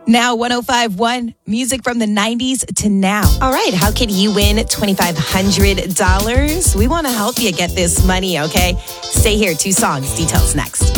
Now 105.1, music from the 90s to now. All right, how can you win $2,500? We want to help you get this money, okay? Stay here, 2 songs, details next.